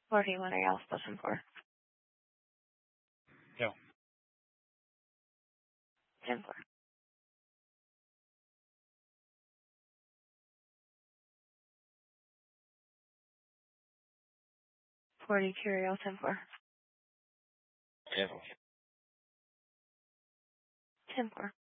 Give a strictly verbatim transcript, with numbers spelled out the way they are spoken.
forty-one, are y'all still ten four? No. ten four. forty-two, are y'all ten four? ten ten four.